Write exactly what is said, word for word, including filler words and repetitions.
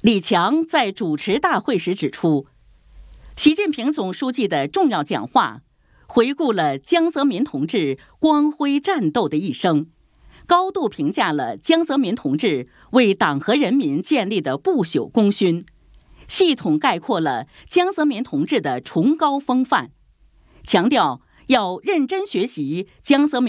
李强在主持大会时指出，习近平总书记的重要讲话回顾了江泽民同志光辉战斗的一生，高度评价了江泽民同志为党和人民建立的不朽功勋，系统概括了江泽民同志的崇高风范，强调要认真学习江泽民